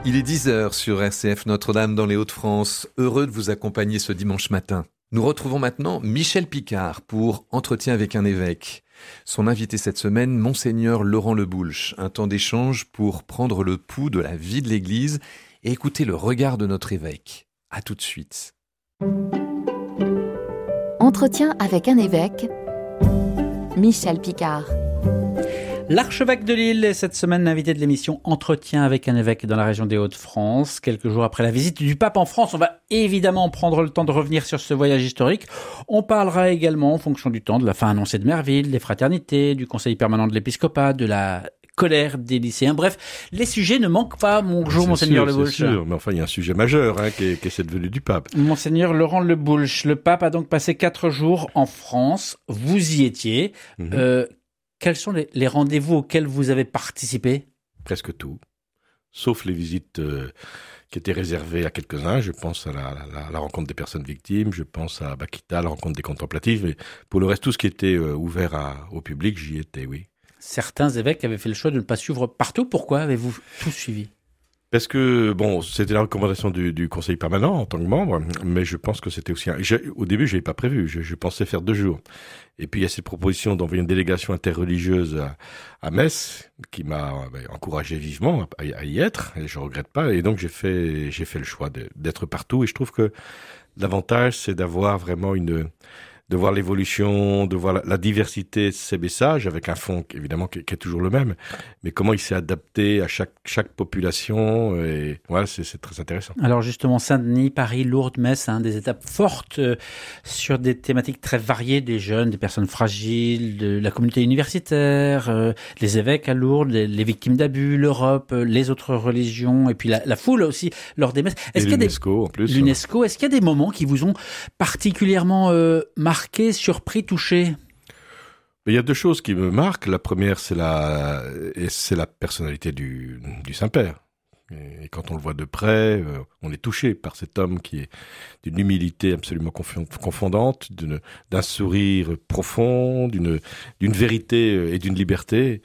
Il est 10h sur RCF Notre-Dame dans les Hauts-de-France. Heureux de vous accompagner ce dimanche matin. Nous retrouvons maintenant Michel Picard pour Entretien avec un évêque. Son invité cette semaine, Monseigneur Laurent Le Boulch. Un temps d'échange pour prendre le pouls de la vie de l'Église et écouter le regard de notre évêque. À tout de suite. Entretien avec un évêque. Michel Picard. L'archevêque de Lille est cette semaine l'invité de l'émission Entretien avec un évêque dans la région des Hauts-de-France. Quelques jours après la visite du pape en France, on va évidemment prendre le temps de revenir sur ce voyage historique. On parlera également, en fonction du temps, de la fin annoncée de Merville, des fraternités, du conseil permanent de l'épiscopat, de la colère des lycéens. Bref, les sujets ne manquent pas. Bonjour, Monseigneur Le Boulch. C'est sûr, mais enfin, il y a un sujet majeur qui est cette venue du pape. Monseigneur Laurent Le Boulch, le pape a donc passé 4 jours en France. Vous y étiez. Quels sont les rendez-vous auxquels vous avez participé ? Presque tout, sauf les visites qui étaient réservées à quelques-uns. Je pense à la rencontre des personnes victimes, je pense à Bakita, la rencontre des contemplatifs. Mais pour le reste, tout ce qui était ouvert au public, j'y étais, oui. Certains évêques avaient fait le choix de ne pas suivre partout. Pourquoi avez-vous tout suivi ? Parce que, c'était la recommandation du conseil permanent en tant que membre, mais je pense que c'était aussi... Au début, je n'avais pas prévu, je pensais faire 2 jours. Et puis, il y a cette proposition d'envoyer une délégation interreligieuse à Metz, qui m'a encouragé vivement à y être, et je regrette pas. Et donc, j'ai fait le choix d'être partout. Et je trouve que l'avantage, c'est d'avoir vraiment de voir l'évolution, de voir la diversité de ces messages, avec un fond évidemment qui est toujours le même, mais comment il s'est adapté à chaque population, et voilà, c'est très intéressant. Alors justement, Saint-Denis, Paris, Lourdes, Metz, des étapes fortes sur des thématiques très variées, des jeunes, des personnes fragiles, de la communauté universitaire, les évêques à Lourdes, les victimes d'abus, l'Europe, les autres religions, et puis la foule aussi lors des messes. Et l'UNESCO en plus. L'UNESCO, est-ce qu'il y a des moments qui vous ont particulièrement marqué, surpris, touché ? Il y a 2 choses qui me marquent. La première, c'est la personnalité du Saint-Père. Et quand on le voit de près, on est touché par cet homme qui est d'une humilité absolument confondante, d'un sourire profond, d'une vérité et d'une liberté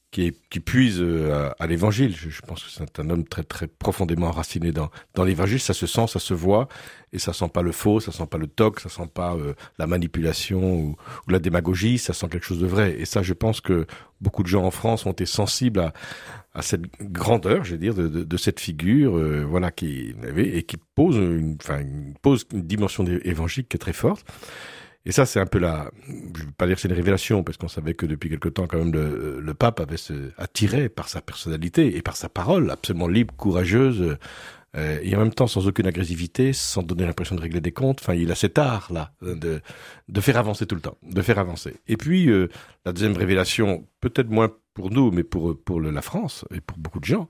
qui puise à l'évangile. Je pense que c'est un homme très très profondément enraciné dans l'évangile. Ça se sent, ça se voit, et ça sent pas le faux, ça sent pas le toc, ça sent pas la manipulation ou la démagogie, ça sent quelque chose de vrai. Et ça, je pense que beaucoup de gens en France ont été sensibles à cette grandeur, je veux dire, de cette figure, qui pose une dimension évangélique qui est très forte. Et ça, c'est un peu je ne veux pas dire que c'est une révélation, parce qu'on savait que depuis quelque temps, quand même, le pape avait attiré par sa personnalité et par sa parole absolument libre, courageuse, et en même temps sans aucune agressivité, sans donner l'impression de régler des comptes. Enfin, il a cet art-là de faire avancer tout le temps, de faire avancer. Et puis, la deuxième révélation, peut-être moins pour nous, mais pour la France et pour beaucoup de gens,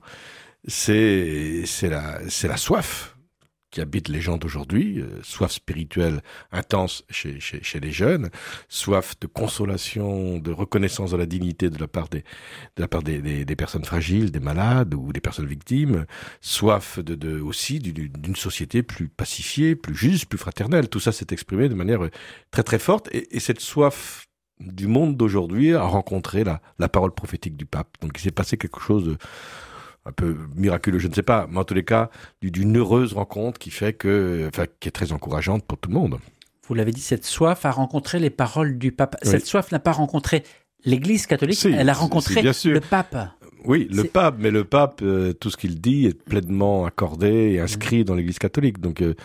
c'est la soif qui habite les gens d'aujourd'hui, soif spirituelle intense chez les jeunes, soif de consolation, de reconnaissance de la dignité de la part des personnes fragiles, des malades ou des personnes victimes, soif aussi d'une société plus pacifiée, plus juste, plus fraternelle. Tout ça s'est exprimé de manière très très forte, et cette soif du monde d'aujourd'hui a rencontré la parole prophétique du pape. Donc il s'est passé quelque chose un peu miraculeux, je ne sais pas, mais en tous les cas, d'une heureuse rencontre qui est très encourageante pour tout le monde. Vous l'avez dit, cette soif a rencontré les paroles du pape. Oui. Cette soif n'a pas rencontré l'Église catholique, elle a rencontré le pape. Oui, le pape, mais le pape, tout ce qu'il dit est pleinement accordé et inscrit dans l'Église catholique. Donc, et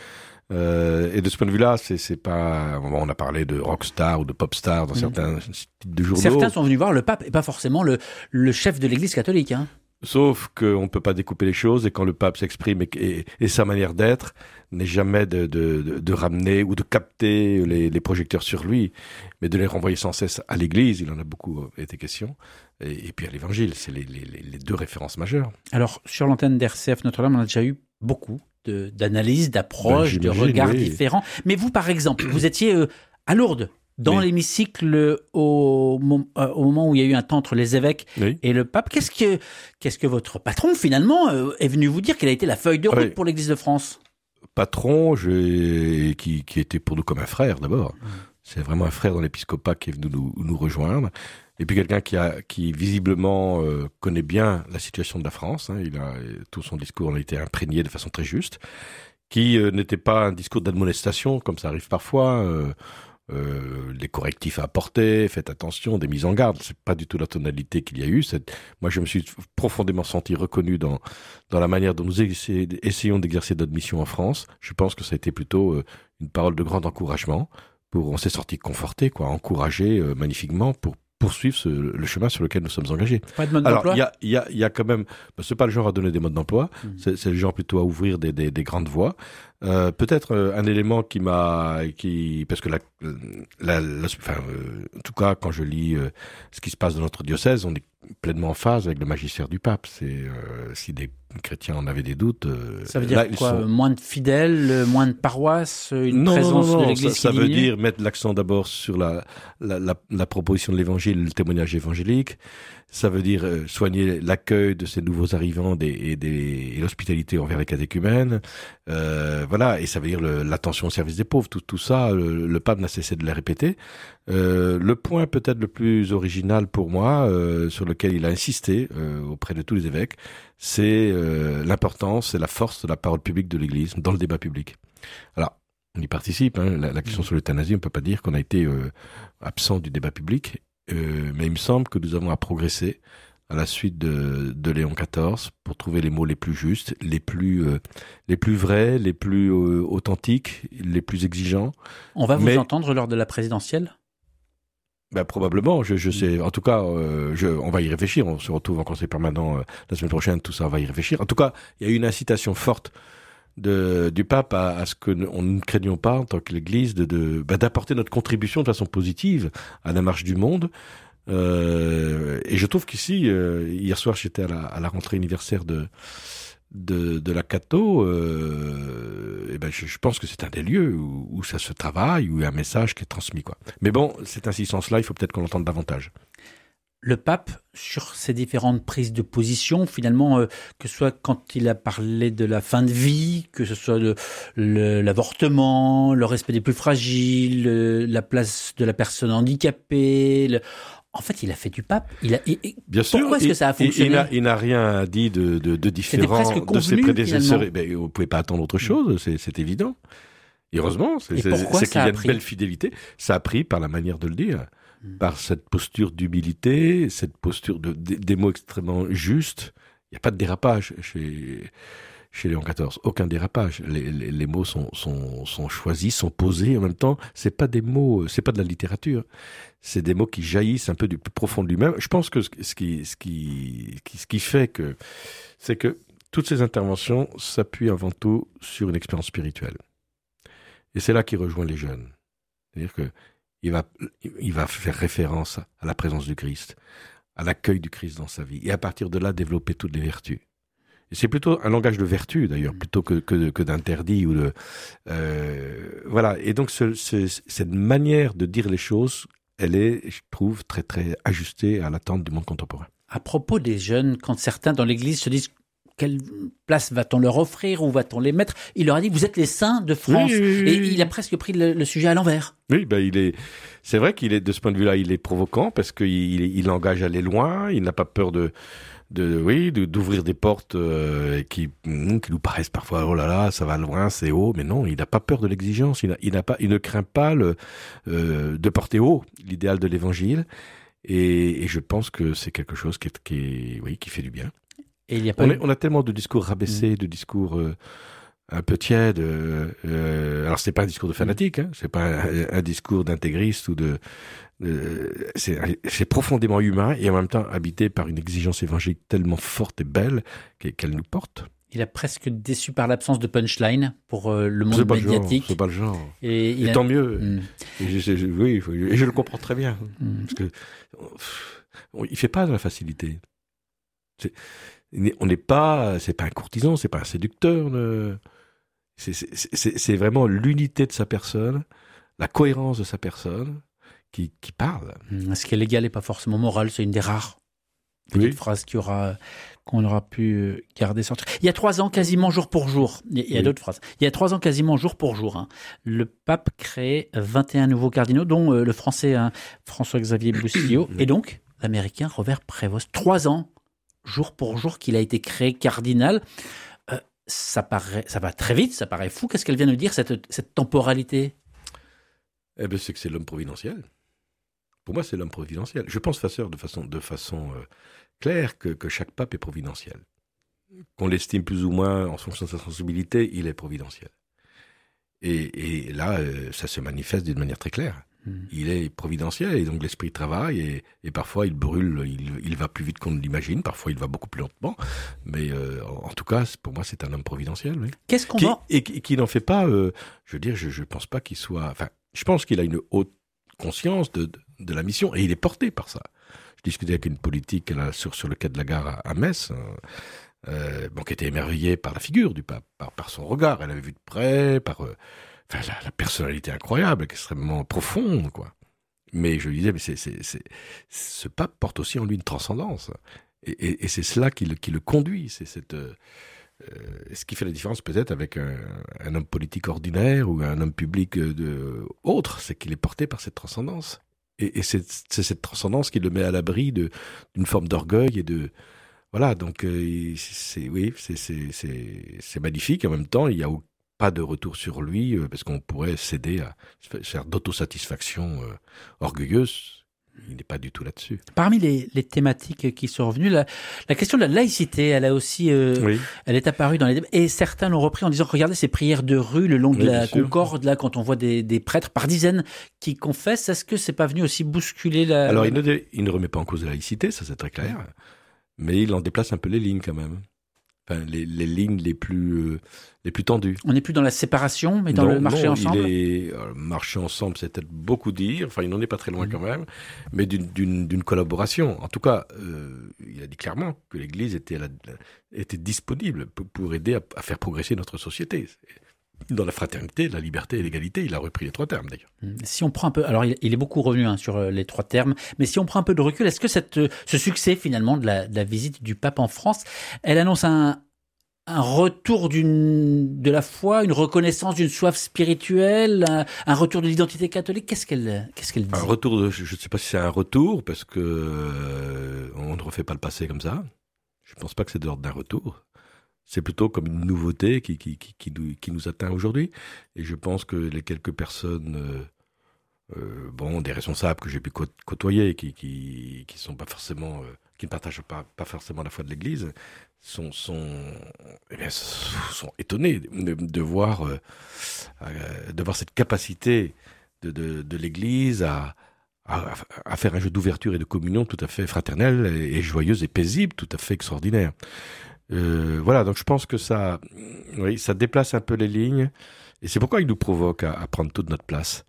de ce point de vue-là, c'est pas. On a parlé de rockstar ou de popstar dans certains types de journaux. Certains sont venus voir le pape et pas forcément le chef de l'Église catholique. Sauf qu'on ne peut pas découper les choses, et quand le pape s'exprime et sa manière d'être n'est jamais de ramener ou de capter les projecteurs sur lui, mais de les renvoyer sans cesse à l'Église. Il en a beaucoup été question. Et puis à l'Évangile, c'est les 2 références majeures. Alors, sur l'antenne d'RCF Notre-Dame, on a déjà eu beaucoup d'analyses, d'approches, de regards différents. Mais vous, par exemple, vous étiez à Lourdes, dans l'hémicycle au moment où il y a eu un temps entre les évêques et le pape. Qu'est-ce que votre patron, finalement, est venu vous dire? Quelle a été la feuille de route pour l'Église de France? Patron, qui était pour nous comme un frère, d'abord. C'est vraiment un frère dans l'épiscopat qui est venu nous rejoindre. Et puis quelqu'un qui visiblement connaît bien la situation de la France. Hein. Tout son discours a été imprégné de façon très juste, qui n'était pas un discours d'admonestation comme ça arrive parfois. Les correctifs à apporter, faites attention, des mises en garde. C'est pas du tout la tonalité qu'il y a eu. Moi, je me suis profondément senti reconnu dans la manière dont nous essayons d'exercer notre mission en France. Je pense que ça a été plutôt une parole de grand encouragement. On s'est sorti conforté, encouragé magnifiquement pour poursuivre le chemin sur lequel nous sommes engagés. Pas de mode d'emploi. Alors, il y a quand même, c'est pas le genre à donner des modes d'emploi, c'est le genre plutôt à ouvrir des grandes voies. Peut-être un élément parce que en tout cas, quand je lis ce qui se passe dans notre diocèse, on est pleinement en phase avec le magistère du pape. Si des chrétiens en avaient des doutes, ça veut dire quoi? Moins de fidèles, moins de paroisses, présence de l'Église ça veut dire mettre l'accent d'abord sur la proposition de l'Évangile, le témoignage évangélique. Ça veut dire soigner l'accueil de ces nouveaux arrivants et l'hospitalité envers les catéchumènes. Voilà, et ça veut dire l'attention au service des pauvres. Tout ça, le pape n'a cessé de le répéter. Le point peut-être le plus original pour moi, sur lequel il a insisté auprès de tous les évêques, c'est l'importance et la force de la parole publique de l'Église dans le débat public. Alors, on y participe. Hein, la question sur l'euthanasie, on peut pas dire qu'on a été absent du débat public. Mais il me semble que nous avons à progresser à la suite de Léon XIV pour trouver les mots les plus justes, les plus vrais, les plus authentiques, les plus exigeants. On va vous entendre lors de la présidentielle ? Probablement, je sais. En tout cas, on va y réfléchir. On se retrouve en conseil permanent la semaine prochaine. Tout ça, on va y réfléchir. En tout cas, il y a eu une incitation forte du pape à ce que on ne craignons pas en tant que l'Église d'apporter notre contribution de façon positive à la marche du monde. Et je trouve qu'ici, hier soir, j'étais à la rentrée anniversaire de la Catho. Je pense que c'est un des lieux où ça se travaille, où il y a un message qui est transmis, quoi. Mais bon, cette insistance-là, il faut peut-être qu'on l'entende davantage. Le pape, sur ses différentes prises de position, finalement, que ce soit quand il a parlé de la fin de vie, que ce soit l'avortement, le respect des plus fragiles, la place de la personne handicapée, en fait, il a fait du pape. Bien sûr. Pourquoi est-ce que ça a fonctionné ? Il n'a rien dit de différent de ses prédécesseurs. Vous pouvez pas attendre autre chose, c'est évident. Et heureusement, c'est qu'il y a une belle fidélité. Ça a pris par la manière de le dire. Par cette posture d'humilité, cette posture des mots extrêmement justes. Il n'y a pas de dérapage chez Léon XIV. Aucun dérapage. Les mots sont choisis, sont posés. En même temps, c'est pas des mots, c'est pas de la littérature. C'est des mots qui jaillissent un peu du plus profond de lui-même. Je pense que ce qui fait que, c'est que toutes ces interventions s'appuient avant tout sur une expérience spirituelle. Et c'est là qu'il rejoint les jeunes. C'est-à-dire que il va faire référence à la présence du Christ, à l'accueil du Christ dans sa vie, et à partir de là développer toutes les vertus. Et c'est plutôt un langage de vertu d'ailleurs, plutôt que d'interdit ou voilà. Et donc cette manière de dire les choses, elle est, je trouve, très très ajustée à l'attente du monde contemporain. À propos des jeunes, quand certains dans l'Église se disent quelle place va-t-on leur offrir, où va-t-on les mettre, il leur a dit vous êtes les saints de France. Oui. Et il a presque pris le sujet à l'envers. Oui, c'est vrai qu'il est, de ce point de vue-là, il est provoquant parce qu'il engage à aller loin, il n'a pas peur d'ouvrir des portes qui nous paraissent parfois oh là là, ça va loin, c'est haut, mais non, il n'a pas peur de l'exigence, il ne craint pas de porter haut l'idéal de l'Évangile, et je pense que c'est quelque chose qui fait du bien. Et on a tellement de discours rabaissés, de discours un peu tièdes. Alors c'est pas un discours de fanatique, hein, c'est pas un discours d'intégriste ou c'est profondément humain et en même temps habité par une exigence évangélique tellement forte et belle qu'elle nous porte. Il a presque déçu par l'absence de punchline pour le monde médiatique. C'est pas le genre. Et tant mieux. Et je le comprends très bien. Parce que il fait pas de la facilité. On n'est pas, c'est pas un courtisan, c'est pas un séducteur. C'est vraiment l'unité de sa personne, la cohérence de sa personne qui parle. Ce qui est légal n'est pas forcément moral, c'est une des rares petites phrases qui aura qu'on aura pu garder sortir. Il y a 3 ans, quasiment jour pour jour. Il y a d'autres phrases. Il y a 3 ans, quasiment jour pour jour. Hein. Le pape crée 21 nouveaux cardinaux, dont le français François-Xavier Boussillot, et donc l'américain Robert Prévost. 3 ans, jour pour jour, qu'il a été créé cardinal. Ça va très vite, ça paraît fou. Qu'est-ce qu'elle vient de dire, cette temporalité ? Eh bien, c'est que c'est l'homme providentiel. Pour moi, c'est l'homme providentiel. Je pense, Vasseur, de façon claire, que chaque pape est providentiel. Qu'on l'estime plus ou moins en fonction de sa sensibilité, il est providentiel. Et là, ça se manifeste d'une manière très claire. Il est providentiel et donc l'esprit travaille et parfois il brûle, il va plus vite qu'on ne l'imagine, parfois il va beaucoup plus lentement, mais en tout cas pour moi c'est un homme providentiel. Oui. Qu'est-ce qu'on qui n'en fait pas, je veux dire, je pense pas qu'il soit, enfin je pense qu'il a une haute conscience de la mission et il est porté par ça. Je discutais avec une politique là, sur le quai de la gare à Metz, qui était émerveillée par la figure du pape, par son regard, elle avait vu de près, par la personnalité incroyable, extrêmement profonde, quoi. Mais je lui disais, ce pape porte aussi en lui une transcendance. Et c'est cela qui le conduit. C'est ce qui fait la différence peut-être avec un homme politique ordinaire ou un homme public autre, c'est qu'il est porté par cette transcendance. Et c'est cette transcendance qui le met à l'abri d'une forme d'orgueil et de... Voilà, donc c'est magnifique. En même temps, il y a pas de retour sur lui, parce qu'on pourrait céder à faire d'autosatisfaction orgueilleuse. Il n'est pas du tout là-dessus. Parmi les thématiques qui sont revenues, la question de la laïcité, elle a aussi, elle est apparue dans les débats, et certains l'ont repris en disant, regardez ces prières de rue le long de la Concorde, là, quand on voit des prêtres par dizaines qui confessent, est-ce que c'est pas venu aussi bousculer la... Alors, il ne remet pas en cause la laïcité, ça c'est très clair, mais il en déplace un peu les lignes quand même. Enfin, les lignes les plus tendues. On n'est plus dans la séparation, mais dans le marcher ensemble. Marcher ensemble, c'est peut-être beaucoup dire. Enfin, il n'en est pas très loin quand même, mais d'une collaboration. En tout cas, il a dit clairement que l'Église était disponible pour aider à faire progresser notre société. Dans la fraternité, la liberté et l'égalité, il a repris les 3 termes d'ailleurs. Si on prend un peu, alors il est beaucoup revenu sur les 3 termes, mais si on prend un peu de recul, est-ce que ce succès finalement de la visite du pape en France, elle annonce un retour de la foi, une reconnaissance d'une soif spirituelle, un retour de l'identité catholique? Qu'est-ce qu'elle dit? Un retour, je ne sais pas si c'est un retour, parce que on ne refait pas le passé comme ça. Je ne pense pas que c'est de l'ordre d'un retour. C'est plutôt comme une nouveauté qui nous atteint aujourd'hui. Et je pense que les quelques personnes, des responsables que j'ai pu côtoyer, qui sont pas forcément, qui ne partagent pas forcément la foi de l'Église, sont étonnés de voir cette capacité de l'Église à faire un jeu d'ouverture et de communion tout à fait fraternel et joyeuse et paisible, tout à fait extraordinaire. Donc je pense que ça déplace un peu les lignes et c'est pourquoi il nous provoque à prendre toute notre place.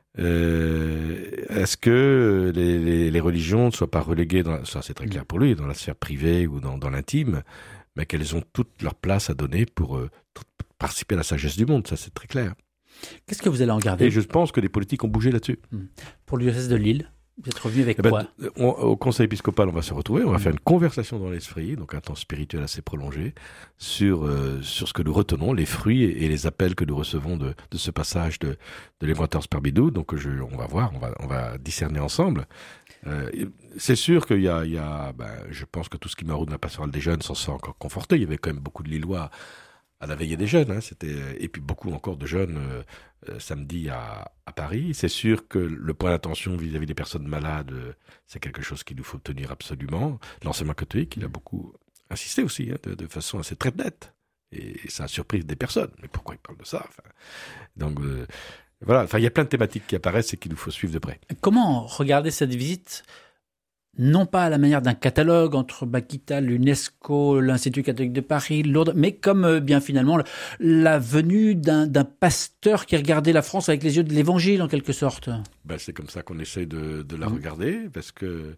Est-ce que les religions ne soient pas reléguées, ça c'est très clair pour lui, dans la sphère privée ou dans l'intime, mais qu'elles ont toute leur place à donner pour participer à la sagesse du monde, ça c'est très clair. Qu'est-ce que vous allez en garder? Et je pense que les politiques ont bougé là-dessus. Pour le diocèse de Lille, vous êtes revenu avec quoi? Au conseil épiscopal, on va se retrouver, on va faire une conversation dans l'esprit, donc un temps spirituel assez prolongé, sur ce que nous retenons, les fruits et les appels que nous recevons de ce passage de l'Évangile Sparbidou. Donc on va voir, on va discerner ensemble. C'est sûr qu'il y a je pense que tout ce qui m'arrive de la pastorale des jeunes s'en sent encore conforté. Il y avait quand même beaucoup de Lillois à la veillée des jeunes, et puis beaucoup encore de jeunes samedi à Paris. C'est sûr que le point d'attention vis-à-vis des personnes malades, c'est quelque chose qu'il nous faut obtenir absolument. L'enseignement catholique, il a beaucoup insisté aussi, de façon assez très nette. Et ça a surpris des personnes. Mais pourquoi il parle de ça? Donc voilà, il y a plein de thématiques qui apparaissent et qu'il nous faut suivre de près. Comment regarder cette visite? Non pas à la manière d'un catalogue entre Bakita, l'UNESCO, l'Institut catholique de Paris, Lourdes, mais comme bien finalement la venue d'un pasteur qui regardait la France avec les yeux de l'Évangile en quelque sorte. C'est comme ça qu'on essaie de la regarder, parce que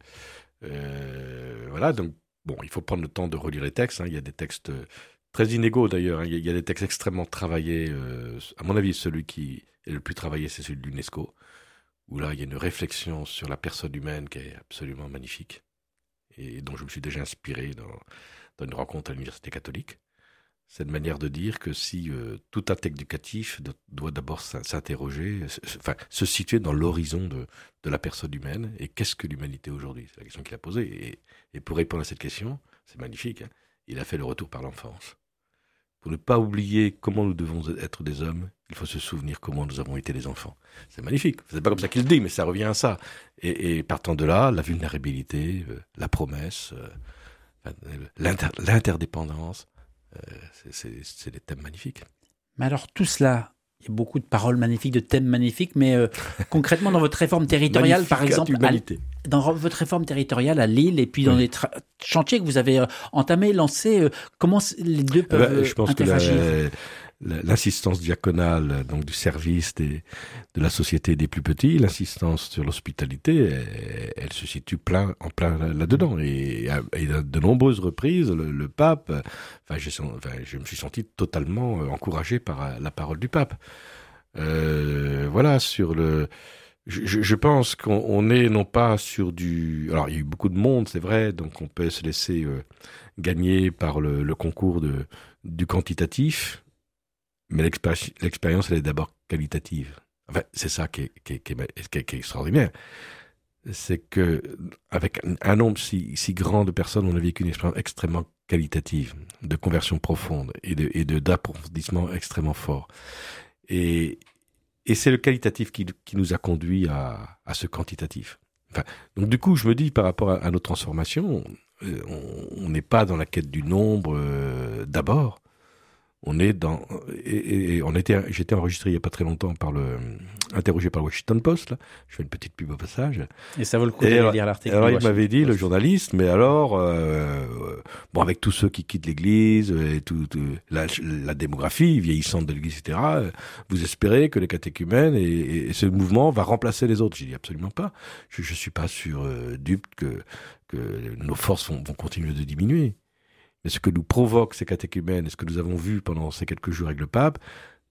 donc il faut prendre le temps de relire les textes. Il y a des textes très inégaux d'ailleurs. Il y a des textes extrêmement travaillés. À mon avis, celui qui est le plus travaillé, c'est celui de l'UNESCO, où là, il y a une réflexion sur la personne humaine qui est absolument magnifique et dont je me suis déjà inspiré dans une rencontre à l'Université catholique. C'est une manière de dire que si tout acte éducatif doit d'abord s'interroger, se situer dans l'horizon de la personne humaine, et qu'est-ce que l'humanité aujourd'hui? C'est la question qu'il a posée. Et pour répondre à cette question, c'est magnifique, hein, il a fait le retour par l'enfance. Pour ne pas oublier comment nous devons être des hommes, il faut se souvenir comment nous avons été des enfants. C'est magnifique. C'est pas comme ça qu'il le dit, mais ça revient à ça. Et partant de là, la vulnérabilité, la promesse, l'interdépendance, c'est des thèmes magnifiques. Mais alors tout cela, il y a beaucoup de paroles magnifiques, de thèmes magnifiques, mais concrètement dans votre réforme territoriale, par exemple, dans votre réforme territoriale à Lille, et puis dans les chantiers que vous avez entamés, lancés, comment les deux peuvent je pense interagir? Que l'assistance diaconale, donc du service de la société des plus petits, l'assistance sur l'hospitalité, elle se situe en plein là-dedans. Et à de nombreuses reprises, le pape, je me suis senti totalement encouragé par la parole du pape. Voilà, sur le... Je pense qu'on est non pas sur du... Alors, il y a eu beaucoup de monde, c'est vrai, donc on peut se laisser gagner par le concours du quantitatif, mais l'expérience, elle est d'abord qualitative. Enfin, c'est ça qui est extraordinaire. C'est que avec un nombre si grand de personnes, on a vécu une expérience extrêmement qualitative, de conversion profonde et d'approfondissement extrêmement fort. Et c'est le qualitatif qui nous a conduit à ce quantitatif. Enfin, donc du coup, je me dis, par rapport à nos transformations, on n'est pas dans la quête du nombre d'abord. On est dans j'étais enregistré il y a pas très longtemps interrogé par le Washington Post, là. Je fais une petite pub au passage. Et ça vaut le coup d'aller lire l'article. Alors il m'avait dit, le journaliste, mais alors avec tous ceux qui quittent l'Église et la démographie vieillissante de l'Église, etc. Vous espérez que les catéchumènes et ce mouvement va remplacer les autres? J'ai dit absolument pas. Je suis pas dupe que nos forces vont continuer de diminuer. Mais ce que nous provoquent ces catéchumènes et ce que nous avons vu pendant ces quelques jours avec le pape,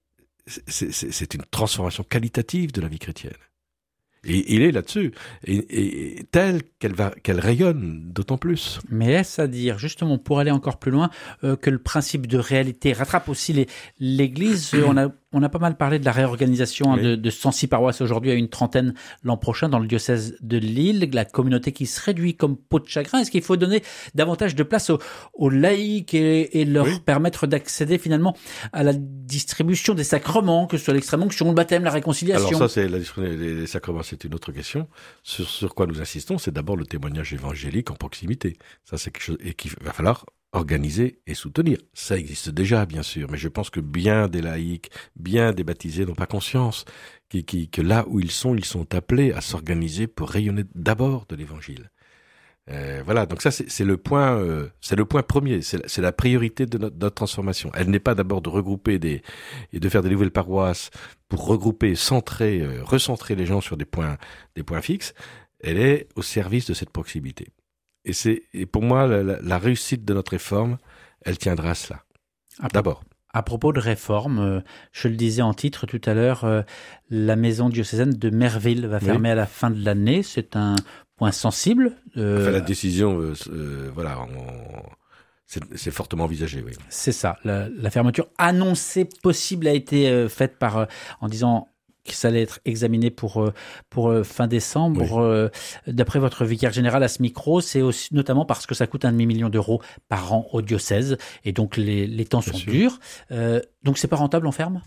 c'est une transformation qualitative de la vie chrétienne. Et il est là-dessus, et telle qu'elle rayonne d'autant plus. Mais est-ce à dire, justement, pour aller encore plus loin, que le principe de réalité rattrape aussi l'Église? On a pas mal parlé de la réorganisation de 106 paroisses aujourd'hui à une trentaine l'an prochain dans le diocèse de Lille, la communauté qui se réduit comme peau de chagrin. Est-ce qu'il faut donner davantage de place aux laïcs et leur permettre d'accéder finalement à la distribution des sacrements, que ce soit l'extrême-onction, le baptême, la réconciliation? Alors ça, c'est la distribution des sacrements, c'est une autre question. Sur quoi nous insistons, c'est d'abord le témoignage évangélique en proximité. Ça, c'est quelque chose et qu'il va falloir organiser et soutenir. Ça existe déjà, bien sûr, mais je pense que bien des laïcs, bien des baptisés n'ont pas conscience que là où ils sont appelés à s'organiser pour rayonner d'abord de l'évangile. Voilà, donc ça c'est le point premier, c'est la priorité de notre transformation. Elle n'est pas d'abord de regrouper et de faire des nouvelles paroisses pour regrouper, recentrer les gens sur des points fixes. Elle est au service de cette proximité. Et pour moi, la réussite de notre réforme, elle tiendra à cela. D'abord. À propos de réforme, je le disais en titre tout à l'heure, la maison diocésaine de Merville va fermer à la fin de l'année. C'est un point sensible. La décision, c'est fortement envisagé, oui. C'est ça. La fermeture annoncée possible a été faite en disant que ça allait être examiné pour fin décembre. Oui. D'après votre vicaire général à ce micro, c'est aussi notamment parce que ça coûte 1,5 million d'euros par an au diocèse, et donc les temps sont durs. Donc c'est pas rentable, on ferme?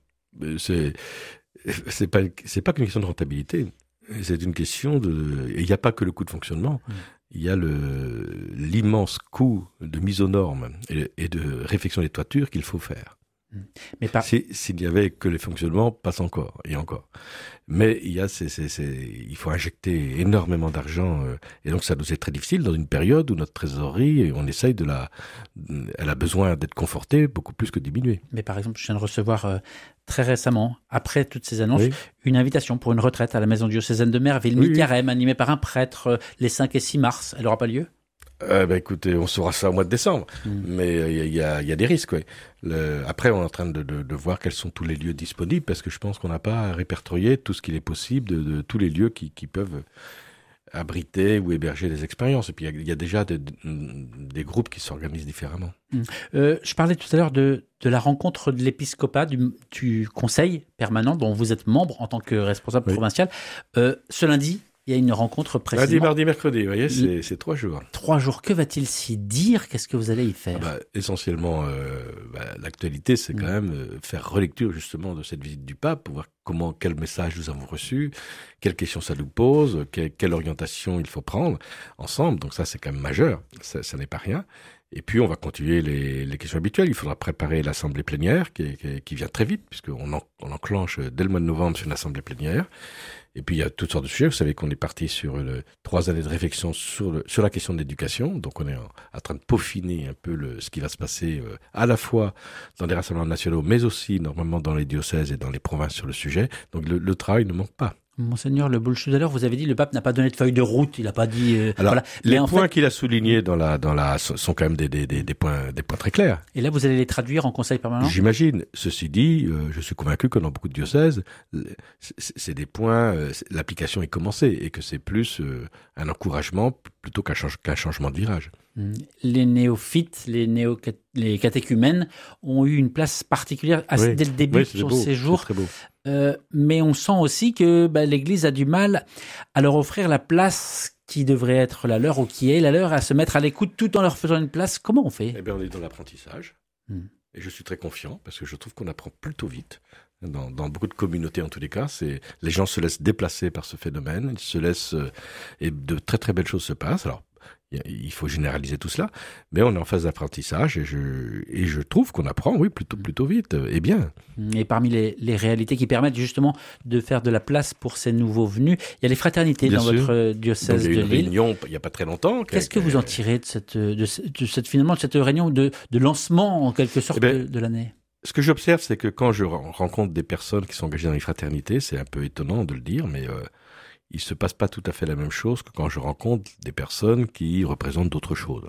C'est pas qu'une question de rentabilité. C'est une question il n'y a pas que le coût de fonctionnement. Il y a l'immense coût de mise aux normes et de réfection des toitures qu'il faut faire. Mais s'il n'y avait que les fonctionnements, passe encore et encore. Mais il faut injecter énormément d'argent et donc ça nous est très difficile dans une période où notre trésorerie, on essaye elle a besoin d'être confortée beaucoup plus que diminuée. Mais par exemple, je viens de recevoir très récemment, après toutes ces annonces, une invitation pour une retraite à la maison diocésaine de Merville, mi-carême, animée par un prêtre les 5 et 6 mars. Elle n'aura pas lieu? Écoutez, on saura ça au mois de décembre, mais il y a des risques. Oui. Après, on est en train de voir quels sont tous les lieux disponibles, parce que je pense qu'on n'a pas répertorié tout ce qu'il est possible de tous les lieux qui peuvent abriter ou héberger des expériences. Et puis il y a déjà des groupes qui s'organisent différemment. Je parlais tout à l'heure de la rencontre de l'épiscopat, du conseil permanent dont vous êtes membre en tant que responsable provincial. Ce lundi, il y a une rencontre précisément. Lundi, mardi, mercredi, vous voyez, c'est 3 jours. 3 jours, que va-t-il s'y dire? Qu'est-ce que vous allez y faire? Essentiellement, l'actualité, c'est quand même faire relecture justement de cette visite du pape, pour voir quel message nous avons reçu, quelles questions ça nous pose, quelle orientation il faut prendre ensemble. Donc ça, c'est quand même majeur, ça n'est pas rien. Et puis, on va continuer les questions habituelles. Il faudra préparer l'assemblée plénière qui vient très vite, puisqu'on enclenche dès le mois de novembre sur une assemblée plénière. Et puis, il y a toutes sortes de sujets. Vous savez qu'on est parti sur 3 années de réflexion sur la question de l'éducation. Donc, on est en train de peaufiner un peu ce qui va se passer à la fois dans les rassemblements nationaux, mais aussi normalement dans les diocèses et dans les provinces sur le sujet. Donc, le travail ne manque pas. Monseigneur Le Boulch, tout à l'heure, vous avez dit le pape n'a pas donné de feuille de route, il n'a pas dit... Alors, voilà. les points qu'il a soulignés sont quand même des points très clairs. Et là, vous allez les traduire en conseil permanent? J'imagine. Ceci dit, je suis convaincu que dans beaucoup de diocèses, c'est des points, l'application est commencée et que c'est plus un encouragement plutôt qu'un changement de virage. Les néophytes, les catéchumènes ont eu une place particulière dès le début de son séjour. C'est très beau. Mais on sent aussi que l'Église a du mal à leur offrir la place qui devrait être la leur ou qui est la leur, à se mettre à l'écoute tout en leur faisant une place. Comment on fait? On est dans l'apprentissage. Et je suis très confiant parce que je trouve qu'on apprend plutôt vite. Dans beaucoup de communautés, en tous les cas, les gens se laissent déplacer par ce phénomène, ils se laissent, et de très très belles choses se passent. Alors, il faut généraliser tout cela, mais on est en phase d'apprentissage et je trouve qu'on apprend, oui, plutôt vite et bien. Et parmi les réalités qui permettent justement de faire de la place pour ces nouveaux venus, il y a les fraternités dans votre diocèse de Lille. Il y a eu une réunion il n'y a pas très longtemps. Qu'est-ce que vous en tirez de cette réunion de lancement en quelque sorte de l'année? Ce que j'observe, c'est que quand je rencontre des personnes qui sont engagées dans les fraternités, c'est un peu étonnant de le dire, mais il se passe pas tout à fait la même chose que quand je rencontre des personnes qui représentent d'autres choses.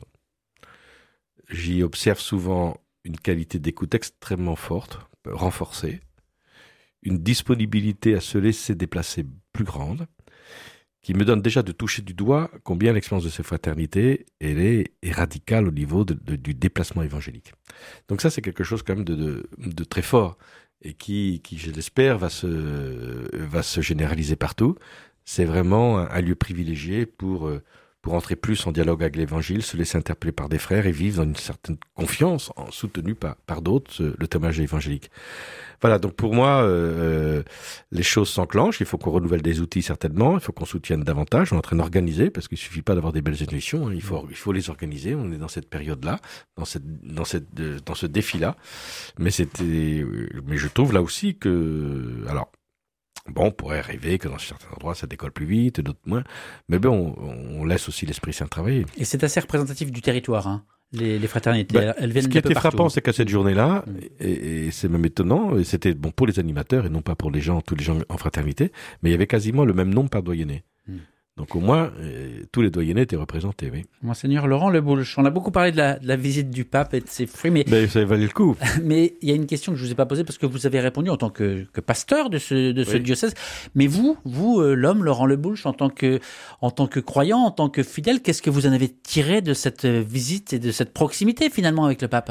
J'y observe souvent une qualité d'écoute extrêmement forte, renforcée, une disponibilité à se laisser déplacer plus grande, qui me donne déjà de toucher du doigt combien l'expérience de ces fraternités est radicale au niveau du déplacement évangélique. Donc ça, c'est quelque chose quand même de très fort et qui je l'espère, va se généraliser partout. C'est vraiment un lieu privilégié pour entrer plus en dialogue avec l'Évangile, se laisser interpeller par des frères et vivre dans une certaine confiance, soutenu par d'autres, le témoignage évangélique. Voilà, donc pour moi, les choses s'enclenchent, il faut qu'on renouvelle des outils certainement, il faut qu'on soutienne davantage, on est en train d'organiser, parce qu'il suffit pas d'avoir des belles intuitions, il faut les organiser, on est dans cette période-là, dans ce défi-là, mais je trouve là aussi que, alors, on pourrait rêver que dans certains endroits ça décolle plus vite, d'autres moins, mais on laisse aussi l'Esprit Saint travailler. Et c'est assez représentatif du territoire, hein. Les fraternités, elles viennent ce qui était frappant, c'est qu'à cette journée-là, et c'est même étonnant, et c'était pour les animateurs et non pas pour tous les gens en fraternité, mais il y avait quasiment le même nombre par doyenné. Donc au moins, tous les doyennés étaient représentés, oui. Monseigneur Laurent Le Boulch, on a beaucoup parlé de la visite du pape et de ses fruits, mais ça valait le coup. Mais il y a une question que je vous ai pas posée parce que vous avez répondu en tant que pasteur de ce diocèse. Mais vous, l'homme Laurent Le Boulch, en tant que croyant, en tant que fidèle, qu'est-ce que vous en avez tiré de cette visite et de cette proximité finalement avec le pape?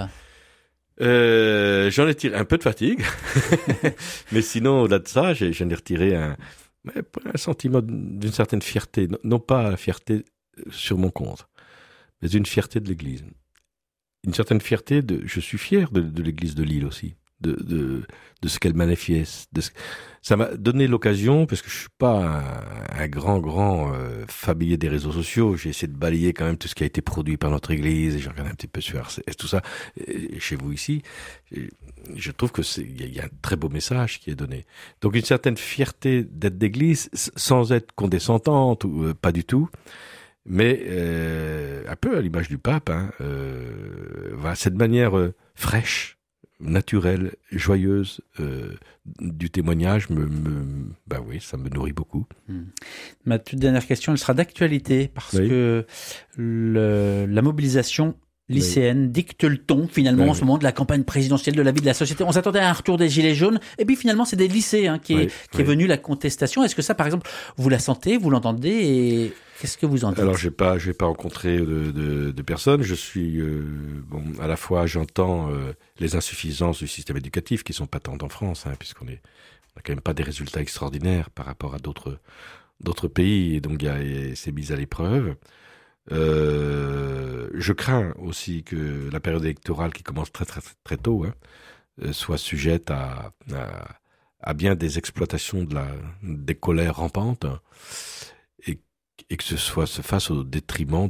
J'en ai tiré un peu de fatigue, mais sinon au-delà de ça, j'en ai retiré un sentiment d'une certaine fierté, non pas la fierté sur mon compte, mais une fierté de l'Église. Une certaine fierté je suis fier de l'Église de Lille aussi, de ce qu'elle manifeste. Ça m'a donné l'occasion, parce que je suis pas un grand familier des réseaux sociaux, j'ai essayé de balayer quand même tout ce qui a été produit par notre Église, et j'ai regardé un petit peu sur RCS, tout ça, et chez vous ici, je trouve que il y a un très beau message qui est donné. Donc une certaine fierté d'être d'Église, sans être condescendante, ou pas du tout, mais un peu à l'image du pape, cette manière fraîche, naturelle, joyeuse du témoignage ça me nourrit beaucoup. Ma toute dernière question, elle sera d'actualité parce que la mobilisation lycéenne dicte le ton finalement en ce moment de la campagne présidentielle, de la vie de la société. On s'attendait à un retour des gilets jaunes et puis finalement c'est des lycées qui est venu la contestation. Est-ce que ça par exemple vous la sentez, vous l'entendez Qu'est-ce que vous en dites? Alors, j'ai pas rencontré de personnes. Je suis à la fois j'entends les insuffisances du système éducatif qui sont patentes en France, puisqu'on n'a quand même pas des résultats extraordinaires par rapport à d'autres pays, et donc c'est mis à l'épreuve. Je crains aussi que la période électorale qui commence très très très tôt soit sujette à bien des exploitations des colères rampantes, et que se fasse au détriment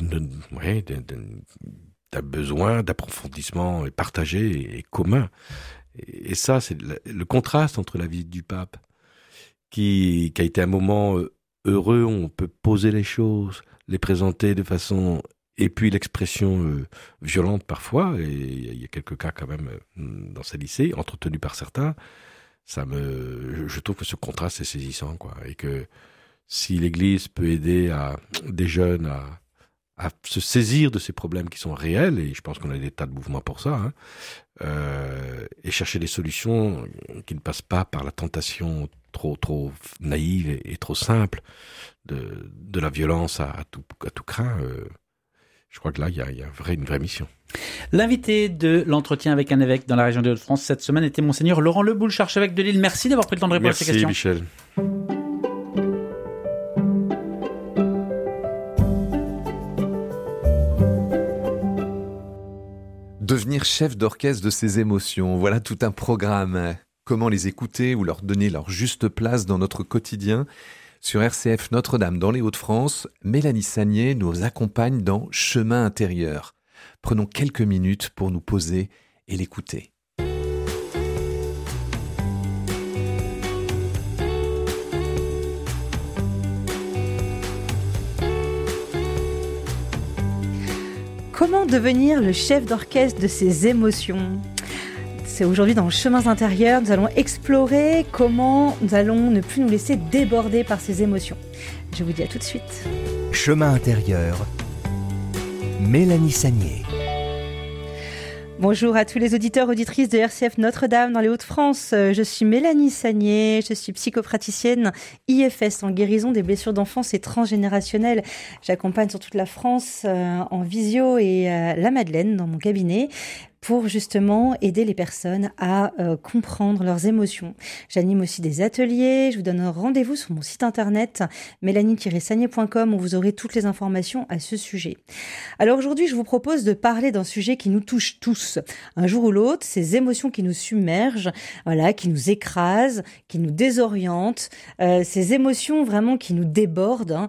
d'un besoin d'approfondissement partagé et commun. Et ça, c'est le contraste entre la visite du pape, qui a été un moment heureux, où on peut poser les choses, les présenter de façon... Et puis l'expression violente parfois, et il y a quelques cas quand même dans ces lycées, entretenus par certains, je trouve que ce contraste est saisissant, quoi. Et que si l'Église peut aider des jeunes à se saisir de ces problèmes qui sont réels, et je pense qu'on a des tas de mouvements pour ça, et chercher des solutions qui ne passent pas par la tentation trop naïve et trop simple de la violence à tout craint, je crois que là, il y a une vraie mission. L'invité de l'entretien avec un évêque dans la région des Hauts-de-France cette semaine était Monseigneur Laurent Leboulch, archevêque de Lille. Merci d'avoir pris le temps de répondre à ces questions. Merci Michel. Devenir chef d'orchestre de ses émotions, voilà tout un programme. Comment les écouter ou leur donner leur juste place dans notre quotidien? Sur RCF Notre-Dame dans les Hauts-de-France, Mélanie Sagnier nous accompagne dans Chemin intérieur. Prenons quelques minutes pour nous poser et l'écouter. Comment devenir le chef d'orchestre de ses émotions ? C'est aujourd'hui dans Chemins intérieurs, nous allons explorer comment nous allons ne plus nous laisser déborder par ces émotions. Je vous dis à tout de suite. Chemin intérieur, Mélanie Sagnier. Bonjour à tous les auditeurs, auditrices de RCF Notre-Dame dans les Hauts-de-France. Je suis Mélanie Sagnier, je suis psychopraticienne IFS en guérison des blessures d'enfance et transgénérationnelles. J'accompagne sur toute la France en visio et la Madeleine dans mon cabinet, pour justement aider les personnes à comprendre leurs émotions. J'anime aussi des ateliers, je vous donne rendez-vous sur mon site internet mélanie-sagnier.com où vous aurez toutes les informations à ce sujet. Alors aujourd'hui, je vous propose de parler d'un sujet qui nous touche tous. Un jour ou l'autre, ces émotions qui nous submergent, qui nous écrasent, qui nous désorientent, ces émotions vraiment qui nous débordent,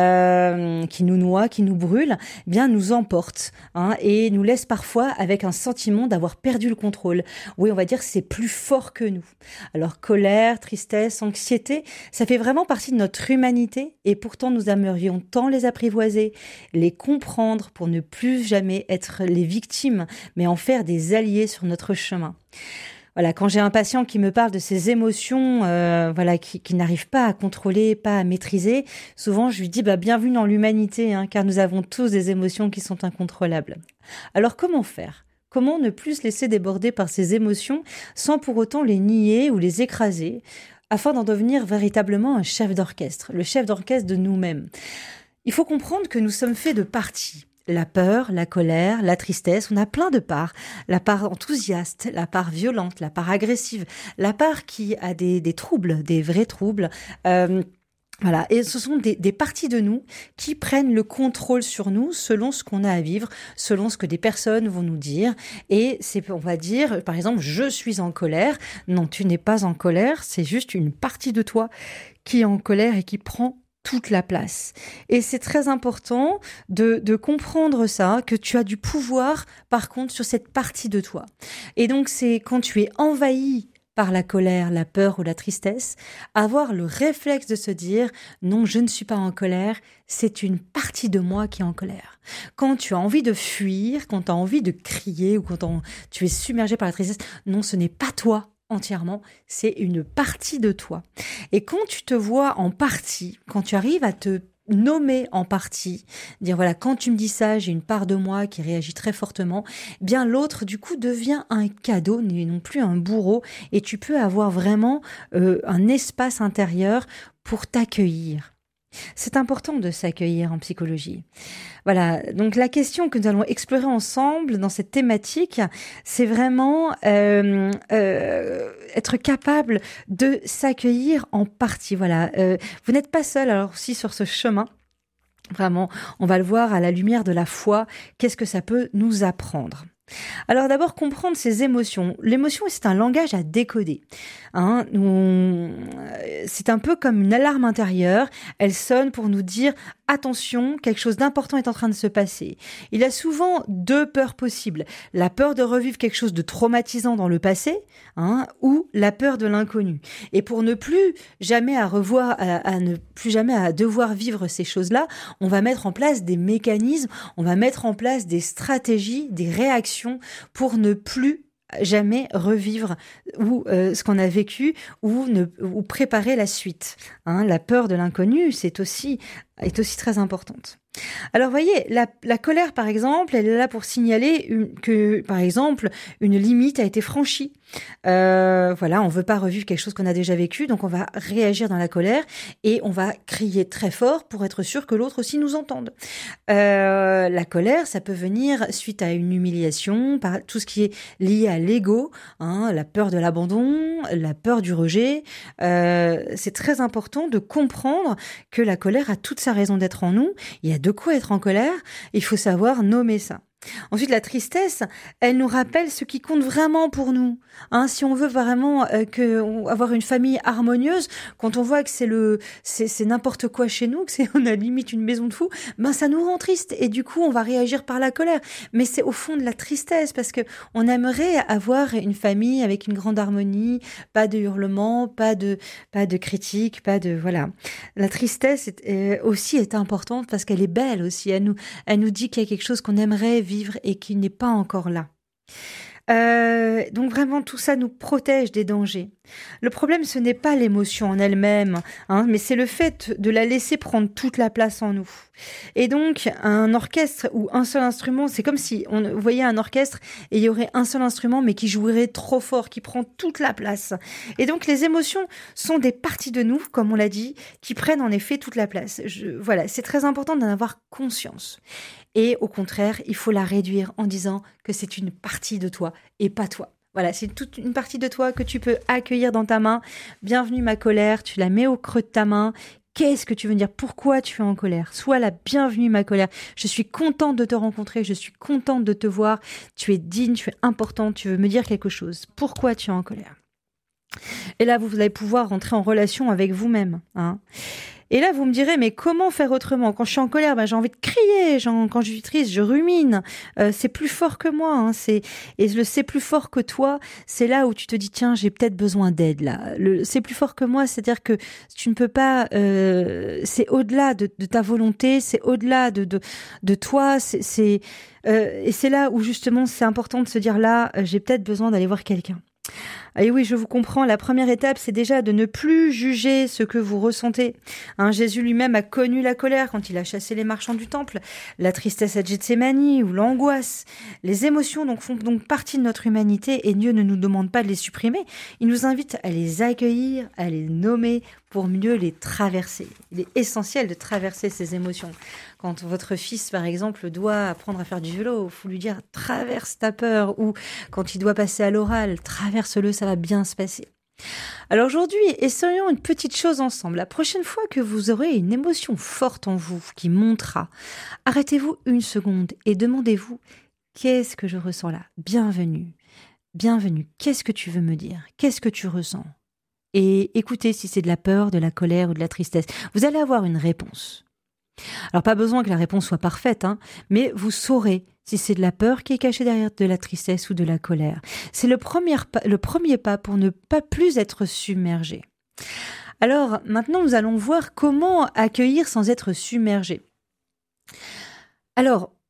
qui nous noient, qui nous brûlent, nous emportent et nous laissent parfois avec un sentiment d'avoir perdu le contrôle. Oui, on va dire que c'est plus fort que nous. Alors colère, tristesse, anxiété, ça fait vraiment partie de notre humanité et pourtant nous aimerions tant les apprivoiser, les comprendre pour ne plus jamais être les victimes, mais en faire des alliés sur notre chemin. Voilà, quand j'ai un patient qui me parle de ses émotions, qui n'arrive pas à contrôler, pas à maîtriser, souvent je lui dis bienvenue dans l'humanité, car nous avons tous des émotions qui sont incontrôlables. Alors comment faire ? Comment ne plus se laisser déborder par ces émotions sans pour autant les nier ou les écraser, afin d'en devenir véritablement un chef d'orchestre, le chef d'orchestre de nous-mêmes. Il faut comprendre que nous sommes faits de parties. La peur, la colère, la tristesse, on a plein de parts. La part enthousiaste, la part violente, la part agressive, la part qui a des troubles, des vrais troubles. Et ce sont des parties de nous qui prennent le contrôle sur nous selon ce qu'on a à vivre, selon ce que des personnes vont nous dire. Et on va dire, par exemple, je suis en colère. Non, tu n'es pas en colère, c'est juste une partie de toi qui est en colère et qui prend toute la place. Et c'est très important de comprendre ça, que tu as du pouvoir, par contre, sur cette partie de toi. Et donc, c'est quand tu es envahi par la colère, la peur ou la tristesse, avoir le réflexe de se dire « Non, je ne suis pas en colère, c'est une partie de moi qui est en colère ». Quand tu as envie de fuir, quand tu as envie de crier ou quand tu es submergé par la tristesse, non, ce n'est pas toi entièrement, c'est une partie de toi. Et quand tu te vois en partie, quand tu arrives à te nommer en partie, dire quand tu me dis ça, j'ai une part de moi qui réagit très fortement, bien l'autre du coup devient un cadeau, non plus un bourreau, et tu peux avoir vraiment un espace intérieur pour t'accueillir. C'est important de s'accueillir en psychologie. Voilà, donc la question que nous allons explorer ensemble dans cette thématique, c'est vraiment être capable de s'accueillir en partie. Voilà, vous n'êtes pas seul alors aussi sur ce chemin. Vraiment, on va le voir à la lumière de la foi, qu'est-ce que ça peut nous apprendre. Alors d'abord, comprendre ses émotions. L'émotion, c'est un langage à décoder. C'est un peu comme une alarme intérieure. Elle sonne pour nous dire « Attention, quelque chose d'important est en train de se passer ». Il y a souvent deux peurs possibles. La peur de revivre quelque chose de traumatisant dans le passé, ou la peur de l'inconnu. Et pour ne plus jamais ne plus jamais à devoir vivre ces choses-là, on va mettre en place des mécanismes, on va mettre en place des stratégies, des réactions pour ne plus jamais revivre ce qu'on a vécu ou préparer la suite. La peur de l'inconnu, est aussi très importante. Alors, voyez, la colère, par exemple, elle est là pour signaler que, par exemple, une limite a été franchie. On veut pas revivre quelque chose qu'on a déjà vécu, donc on va réagir dans la colère et on va crier très fort pour être sûr que l'autre aussi nous entende. La colère, ça peut venir suite à une humiliation, par tout ce qui est lié à l'ego, la peur de l'abandon, la peur du rejet. C'est très important de comprendre que la colère a toute sa raison d'être en nous. Il y a de quoi être en colère, il faut savoir nommer ça. Ensuite, la tristesse, elle nous rappelle ce qui compte vraiment pour nous. Si on veut vraiment avoir une famille harmonieuse, quand on voit que c'est n'importe quoi chez nous, on a limite une maison de fous, ça nous rend triste et du coup on va réagir par la colère. Mais c'est au fond de la tristesse parce que on aimerait avoir une famille avec une grande harmonie, pas de hurlements, pas de critiques, voilà. La tristesse aussi est importante parce qu'elle est belle aussi. Elle nous dit qu'il y a quelque chose qu'on aimerait vivre et qui n'est pas encore là. Donc vraiment tout ça nous protège des dangers. Le problème ce n'est pas l'émotion en elle-même, mais c'est le fait de la laisser prendre toute la place en nous. Et donc un orchestre ou un seul instrument, c'est comme si on voyait un orchestre et il y aurait un seul instrument mais qui jouerait trop fort, qui prend toute la place. Et donc les émotions sont des parties de nous, comme on l'a dit, qui prennent en effet toute la place. Voilà, c'est très important d'en avoir conscience. Et au contraire, il faut la réduire en disant que c'est une partie de toi et pas toi. Voilà, c'est toute une partie de toi que tu peux accueillir dans ta main. Bienvenue ma colère, tu la mets au creux de ta main. Qu'est-ce que tu veux dire? Pourquoi tu es en colère? Sois la bienvenue ma colère. Je suis contente de te rencontrer, je suis contente de te voir. Tu es digne, tu es importante, tu veux me dire quelque chose. Pourquoi tu es en colère? Et là, vous allez pouvoir rentrer en relation avec vous-même. Et là, vous me direz, mais comment faire autrement? Quand je suis en colère, j'ai envie de crier. Quand je suis triste, je rumine. C'est plus fort que moi. Et c'est plus fort que toi. C'est là où tu te dis, tiens, j'ai peut-être besoin d'aide là. C'est plus fort que moi, c'est-à-dire que tu ne peux pas. C'est au-delà de ta volonté. C'est au-delà de toi. Et c'est là où justement, c'est important de se dire là, j'ai peut-être besoin d'aller voir quelqu'un. Et oui, je vous comprends. La première étape, c'est déjà de ne plus juger ce que vous ressentez. Jésus lui-même a connu la colère quand il a chassé les marchands du temple, la tristesse à Gethsémani ou l'angoisse. Les émotions font donc partie de notre humanité et Dieu ne nous demande pas de les supprimer. Il nous invite à les accueillir, à les nommer pour mieux les traverser. Il est essentiel de traverser ces émotions. Quand votre fils, par exemple, doit apprendre à faire du vélo, il faut lui dire « traverse ta peur » ou quand il doit passer à l'oral, « traverse-le, ça va bien se passer ». Alors aujourd'hui, essayons une petite chose ensemble. La prochaine fois que vous aurez une émotion forte en vous qui montera, arrêtez-vous une seconde et demandez-vous « qu'est-ce que je ressens là ? Bienvenue. Bienvenue. Qu'est-ce que tu veux me dire ? Qu'est-ce que tu ressens ?» Et écoutez si c'est de la peur, de la colère ou de la tristesse. Vous allez avoir une réponse. Alors pas besoin que la réponse soit parfaite, mais vous saurez si c'est de la peur qui est cachée derrière de la tristesse ou de la colère. C'est le premier pas pour ne pas plus être submergé. Alors maintenant nous allons voir comment accueillir sans être submergé. Alors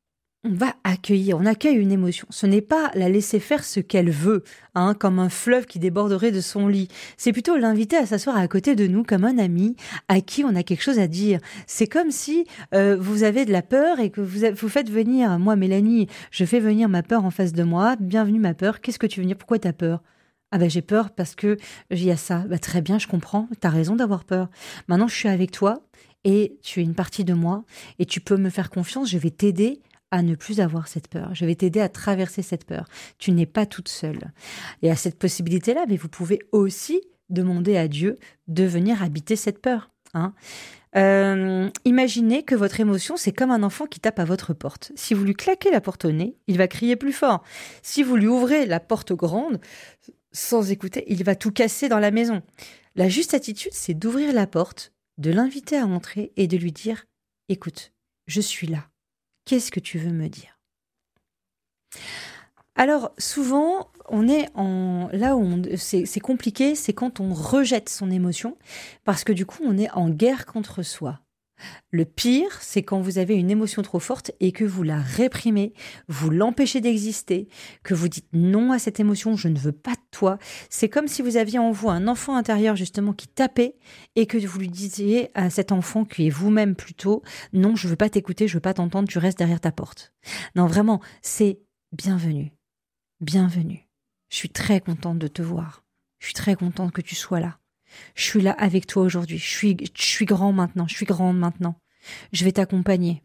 on accueille une émotion. Ce n'est pas la laisser faire ce qu'elle veut, comme un fleuve qui déborderait de son lit. C'est plutôt l'inviter à s'asseoir à côté de nous comme un ami à qui on a quelque chose à dire. C'est comme si vous avez de la peur et que vous faites venir, moi Mélanie, je fais venir ma peur en face de moi. Bienvenue ma peur, qu'est-ce que tu veux dire? Pourquoi t'as peur? J'ai peur parce que il y a ça. Très bien, je comprends, t'as raison d'avoir peur. Maintenant, je suis avec toi et tu es une partie de moi et tu peux me faire confiance, je vais t'aider à ne plus avoir cette peur. Je vais t'aider à traverser cette peur. Tu n'es pas toute seule. Et à cette possibilité-là, mais vous pouvez aussi demander à Dieu de venir habiter cette peur. Imaginez que votre émotion, c'est comme un enfant qui tape à votre porte. Si vous lui claquez la porte au nez, il va crier plus fort. Si vous lui ouvrez la porte grande, sans écouter, il va tout casser dans la maison. La juste attitude, c'est d'ouvrir la porte, de l'inviter à entrer et de lui dire « Écoute, je suis là. Qu'est-ce que tu veux me dire ?» Alors, souvent, on est là où c'est compliqué, c'est quand on rejette son émotion, parce que du coup, on est en guerre contre soi. Le pire, c'est quand vous avez une émotion trop forte et que vous la réprimez, vous l'empêchez d'exister, que vous dites non à cette émotion, je ne veux pas de toi. C'est comme si vous aviez en vous un enfant intérieur justement qui tapait et que vous lui disiez à cet enfant qui est vous-même plutôt, non, je veux pas t'écouter, je veux pas t'entendre, tu restes derrière ta porte. Non, vraiment, c'est bienvenue. Bienvenue. Je suis très contente de te voir. Je suis très contente que tu sois là. Je suis là avec toi aujourd'hui. Je suis grand maintenant. Je suis grande maintenant. Je vais t'accompagner.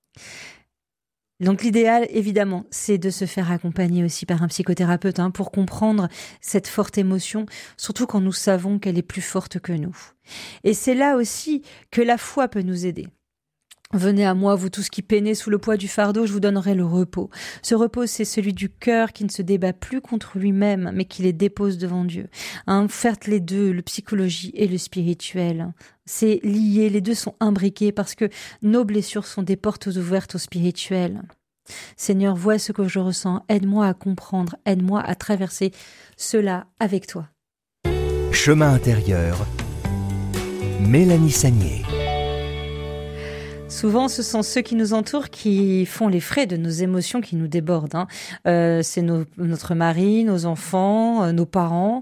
Donc l'idéal, évidemment, c'est de se faire accompagner aussi par un psychothérapeute pour comprendre cette forte émotion, surtout quand nous savons qu'elle est plus forte que nous. Et c'est là aussi que la foi peut nous aider. Venez à moi, vous tous qui peinez sous le poids du fardeau, je vous donnerai le repos. Ce repos, c'est celui du cœur qui ne se débat plus contre lui-même, mais qui les dépose devant Dieu. Faites les deux, le psychologie et le spirituel. C'est lié, les deux sont imbriqués parce que nos blessures sont des portes ouvertes au spirituel. Seigneur, vois ce que je ressens, aide-moi à comprendre, aide-moi à traverser cela avec toi. Chemin intérieur, Mélanie Sagnier. Souvent, ce sont ceux qui nous entourent qui font les frais de nos émotions qui nous débordent. C'est notre mari, nos enfants, nos parents.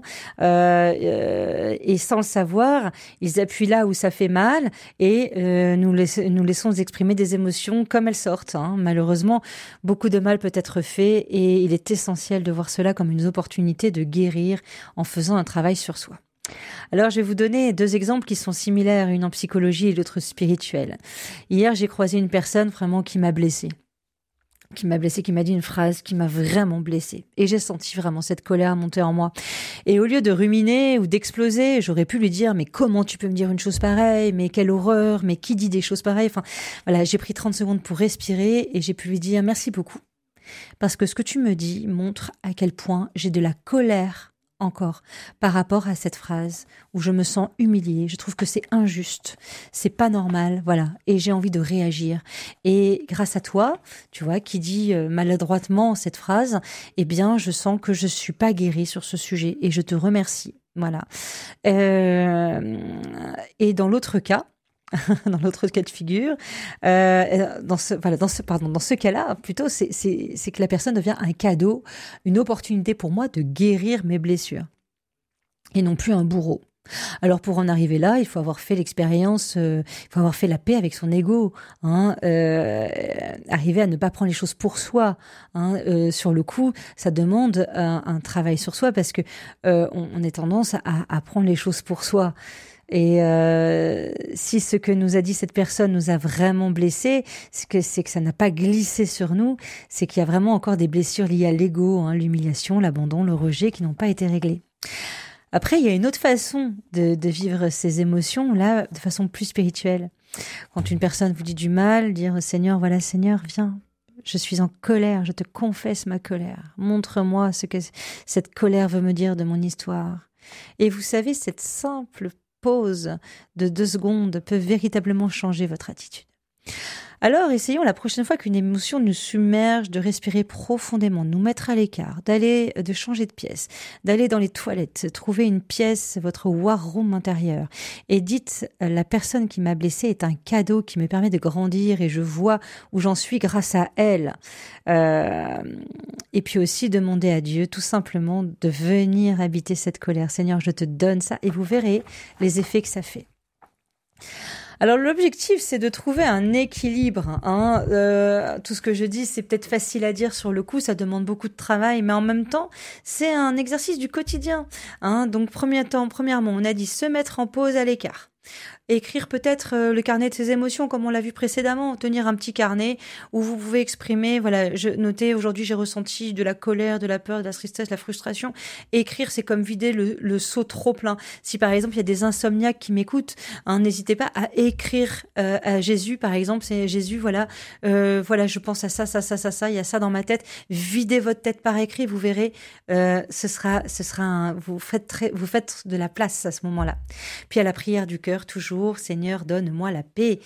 Et sans le savoir, ils appuient là où ça fait mal et nous laissons exprimer des émotions comme elles sortent. Malheureusement, beaucoup de mal peut être fait et il est essentiel de voir cela comme une opportunité de guérir en faisant un travail sur soi. Alors, je vais vous donner 2 exemples qui sont similaires, une en psychologie et l'autre spirituelle. Hier, j'ai croisé une personne vraiment qui m'a blessée, qui m'a dit une phrase qui m'a vraiment blessée. Et j'ai senti vraiment cette colère monter en moi. Et au lieu de ruminer ou d'exploser, j'aurais pu lui dire « Mais comment tu peux me dire une chose pareille ? Mais quelle horreur ! Mais qui dit des choses pareilles ?» Enfin, voilà, j'ai pris 30 secondes pour respirer et j'ai pu lui dire « Merci beaucoup. Parce que ce que tu me dis montre à quel point j'ai de la colère encore par rapport à cette phrase où je me sens humiliée, je trouve que c'est injuste, c'est pas normal, voilà, et j'ai envie de réagir. Et grâce à toi, tu vois, qui dit maladroitement cette phrase, eh bien, je sens que je suis pas guérie sur ce sujet et je te remercie, voilà. Et dans l'autre cas, dans l'autre cas de figure, dans ce cas-là, plutôt, c'est que la personne devient un cadeau, une opportunité pour moi de guérir mes blessures et non plus un bourreau. Alors pour en arriver là, il faut avoir fait l'expérience, il faut avoir fait la paix avec son ego, arriver à ne pas prendre les choses pour soi. Sur le coup, ça demande un travail sur soi parce que on a tendance à prendre les choses pour soi. Et si ce que nous a dit cette personne nous a vraiment blessés, c'est que ça n'a pas glissé sur nous, c'est qu'il y a vraiment encore des blessures liées à l'ego, l'humiliation, l'abandon, le rejet qui n'ont pas été réglées. Après, il y a une autre façon de vivre ces émotions, là, de façon plus spirituelle. Quand une personne vous dit du mal, dire « Seigneur, voilà Seigneur, viens, je suis en colère, je te confesse ma colère. Montre-moi ce que cette colère veut me dire de mon histoire. » Et vous savez, cette simple pause de 2 secondes peut véritablement changer votre attitude. Alors, essayons la prochaine fois qu'une émotion nous submerge de respirer profondément, de nous mettre à l'écart, de changer de pièce, d'aller dans les toilettes, trouver une pièce, votre war room intérieur. Et dites, la personne qui m'a blessée est un cadeau qui me permet de grandir et je vois où j'en suis grâce à elle. Et puis aussi demander à Dieu tout simplement de venir habiter cette colère. Seigneur, je te donne ça et vous verrez les effets que ça fait. Alors l'objectif, c'est de trouver un équilibre. Tout ce que je dis, c'est peut-être facile à dire sur le coup, ça demande beaucoup de travail, mais en même temps, c'est un exercice du quotidien. Donc premièrement, on a dit se mettre en pause à l'écart. écrire peut-être le carnet de ses émotions, comme on l'a vu précédemment, tenir un petit carnet où vous pouvez exprimer, voilà, notez aujourd'hui j'ai ressenti de la colère, de la peur, de la tristesse, de la frustration. Écrire, c'est comme vider le seau trop plein. Si par exemple il y a des insomniaques qui m'écoutent, n'hésitez pas à écrire à Jésus, par exemple, c'est Jésus, voilà, je pense à ça, il y a ça dans ma tête. Videz votre tête par écrit, vous verrez, vous faites de la place à ce moment-là. Puis à la prière du cœur, toujours, Seigneur, donne-moi la paix,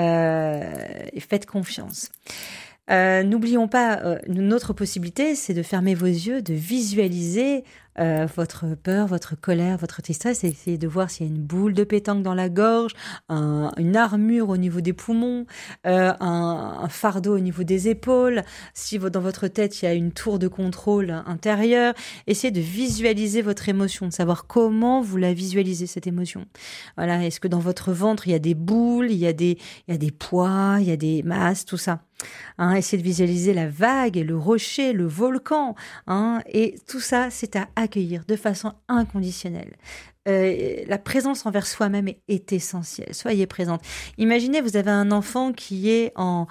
et faites confiance. N'oublions pas, une autre possibilité, c'est de fermer vos yeux, de visualiser votre peur, votre colère, votre tristesse, et essayer de voir s'il y a une boule de pétanque dans la gorge, une armure au niveau des poumons, un fardeau au niveau des épaules, si dans votre tête il y a une tour de contrôle intérieure. Essayez de visualiser votre émotion, de savoir comment vous la visualisez, cette émotion. Voilà, est-ce que dans votre ventre il y a des boules, il y a des poids, il y a des masses, tout ça. Essayez de visualiser la vague, le rocher, le volcan, et tout ça, c'est à accueillir de façon inconditionnelle. La présence envers soi-même est essentielle. Soyez présente. Imaginez, vous avez un enfant qui est en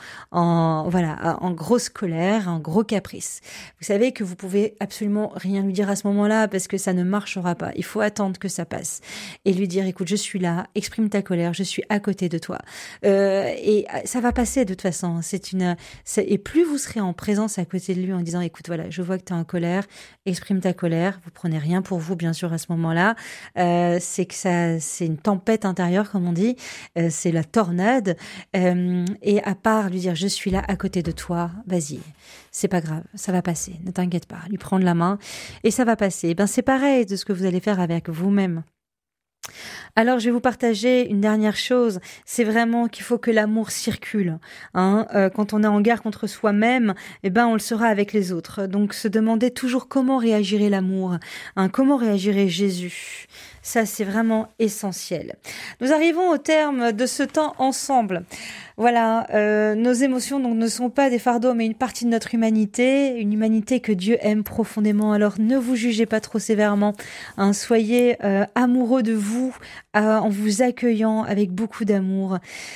grosse colère, en gros caprice. Vous savez que vous pouvez absolument rien lui dire à ce moment-là parce que ça ne marchera pas. Il faut attendre que ça passe et lui dire, écoute, je suis là, exprime ta colère, je suis à côté de toi. Et ça va passer de toute façon. Et plus vous serez en présence à côté de lui en disant, écoute, voilà, je vois que tu es en colère, exprime ta colère. Vous prenez rien pour vous, bien sûr, à ce moment-là. C'est une tempête intérieure, comme on dit, c'est la tornade, et à part lui dire je suis là à côté de toi, vas-y, c'est pas grave, ça va passer, ne t'inquiète pas, lui prendre la main et ça va passer. C'est pareil de ce que vous allez faire avec vous-même. Alors, je vais vous partager une dernière chose. C'est vraiment qu'il faut que l'amour circule. Quand on est en guerre contre soi-même, on le sera avec les autres. Donc, se demander toujours comment réagirait l'amour, comment réagirait Jésus. Ça, c'est vraiment essentiel. Nous arrivons au terme de ce temps ensemble. Voilà, nos émotions donc ne sont pas des fardeaux, mais une partie de notre humanité, une humanité que Dieu aime profondément. Alors, ne vous jugez pas trop sévèrement. Soyez amoureux de vous, en vous accueillant avec beaucoup d'amour.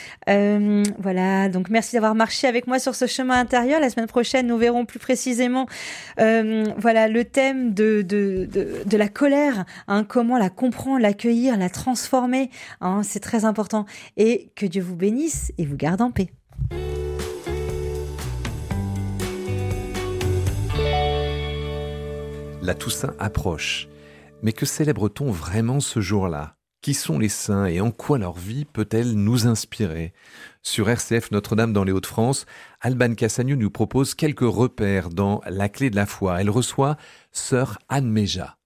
Voilà, donc merci d'avoir marché avec moi sur ce chemin intérieur. La semaine prochaine, nous verrons plus précisément le thème de la colère, comment la comprendre, l'accueillir, la transformer. C'est très important. Et que Dieu vous bénisse et vous garde en paix. La Toussaint approche. Mais que célèbre-t-on vraiment ce jour-là ? Qui sont les saints et en quoi leur vie peut-elle nous inspirer ? Sur RCF Notre-Dame dans les Hauts-de-France, Alban Cassagneux nous propose quelques repères dans La Clé de la foi. Elle reçoit sœur Anne Méja.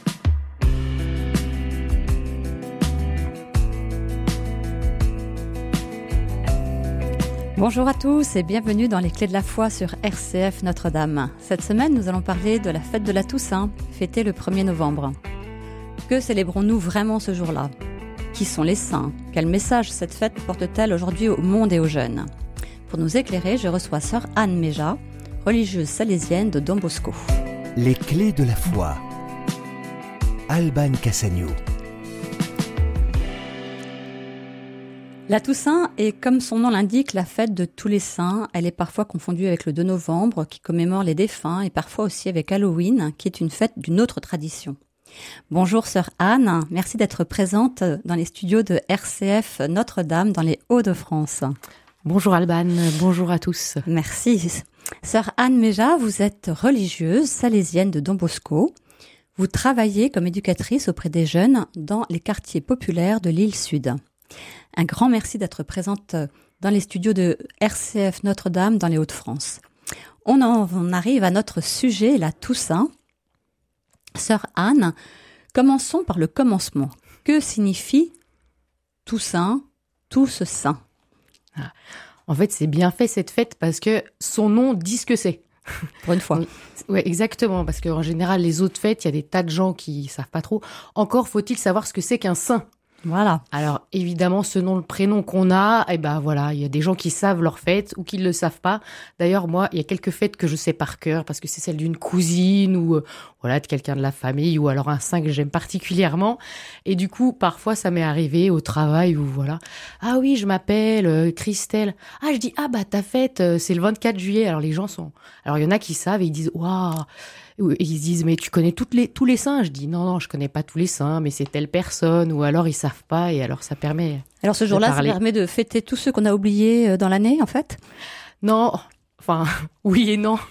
Bonjour à tous et bienvenue dans les Clés de la foi sur RCF Notre-Dame. Cette semaine, nous allons parler de la fête de la Toussaint, fêtée le 1er novembre. Que célébrons-nous vraiment ce jour-là ? Qui sont les saints ? Quel message cette fête porte-t-elle aujourd'hui au monde et aux jeunes ? Pour nous éclairer, je reçois sœur Anne Méja, religieuse salésienne de Don Bosco. Les Clés de la foi. Alban Cassagneux. La Toussaint est, comme son nom l'indique, la fête de tous les saints. Elle est parfois confondue avec le 2 novembre, qui commémore les défunts, et parfois aussi avec Halloween, qui est une fête d'une autre tradition. Bonjour sœur Anne, merci d'être présente dans les studios de RCF Notre-Dame dans les Hauts-de-France. Bonjour Alban, bonjour à tous. Merci. Sœur Anne Méja, vous êtes religieuse salésienne de Don Bosco. Vous travaillez comme éducatrice auprès des jeunes dans les quartiers populaires de l'île Sud. Un grand merci d'être présente dans les studios de RCF Notre-Dame dans les Hauts-de-France. On arrive à notre sujet, la Toussaint. Sœur Anne, commençons par le commencement. Que signifie Toussaint, tous saints ? En fait, c'est bien fait cette fête parce que son nom dit ce que c'est. Pour une fois. Oui, exactement, parce qu'en général, les autres fêtes, il y a des tas de gens qui savent pas trop. Encore faut-il savoir ce que c'est qu'un saint. Voilà. Alors, évidemment, ce nom, le prénom qu'on a, il y a des gens qui savent leur fête ou qui le savent pas. D'ailleurs, moi, il y a quelques fêtes que je sais par cœur parce que c'est celle d'une cousine ou, voilà, de quelqu'un de la famille ou alors un saint que j'aime particulièrement. Et du coup, parfois, ça m'est arrivé au travail où voilà, ah oui, je m'appelle Christelle. Ah, je dis ah bah ta fête, c'est le 24 juillet. Alors les gens alors il y en a qui savent et ils disent waouh. Et ils se disent mais tu connais tous les saints. Je dis non, je connais pas tous les saints, mais c'est telle personne. Ou alors ils savent pas et alors ça permet. Alors ce jour-là, ça permet de fêter tous ceux qu'on a oubliés dans l'année, en fait. Non, enfin oui et non.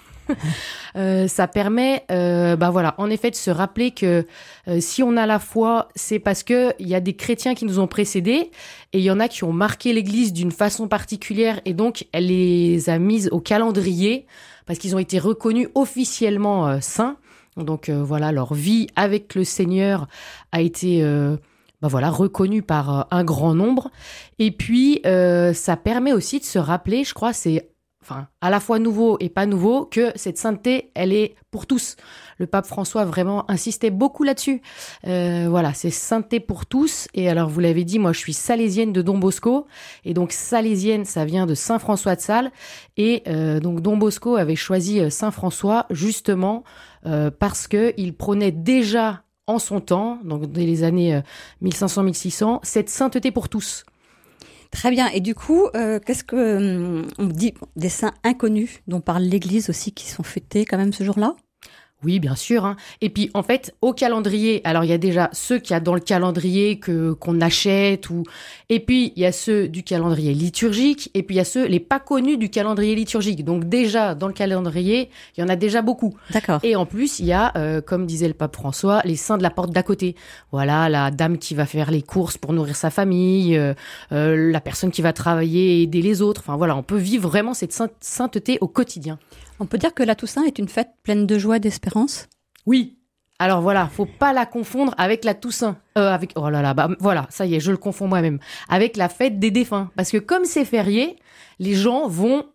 Ça permet, voilà, en effet, de se rappeler que si on a la foi, c'est parce que il y a des chrétiens qui nous ont précédés et il y en a qui ont marqué l'Église d'une façon particulière et donc elle les a mises au calendrier parce qu'ils ont été reconnus officiellement saints. Donc voilà, leur vie avec le Seigneur a été reconnue par un grand nombre. Et puis ça permet aussi de se rappeler, je crois, à la fois nouveau et pas nouveau, que cette sainteté, elle est pour tous. Le pape François vraiment insistait beaucoup là-dessus. C'est sainteté pour tous. Et alors, vous l'avez dit, moi, je suis salésienne de Don Bosco. Et donc, salésienne, ça vient de Saint François de Sales. Et donc, Don Bosco avait choisi Saint François justement parce que il prônait déjà en son temps, donc dès les années 1500-1600, cette sainteté pour tous. Très bien. Et du coup, qu'est-ce que on dit des saints inconnus dont parle l'Église aussi qui sont fêtés quand même ce jour-là? Oui, bien sûr. Hein. Et puis, en fait, au calendrier, alors il y a déjà ceux qu'il y a dans le calendrier qu'on achète, et puis il y a ceux du calendrier liturgique, et puis il y a ceux les pas connus du calendrier liturgique. Donc déjà, dans le calendrier, il y en a déjà beaucoup. D'accord. Et en plus, il y a, comme disait le pape François, les saints de la porte d'à côté. Voilà, la dame qui va faire les courses pour nourrir sa famille, la personne qui va travailler et aider les autres. Enfin voilà, on peut vivre vraiment cette sainteté au quotidien. On peut dire que la Toussaint est une fête pleine de joie et d'espérance? Oui. Alors voilà, faut pas la confondre avec la Toussaint. Voilà, ça y est, je le confonds moi-même. Avec la fête des défunts. Parce que comme c'est férié, les gens vont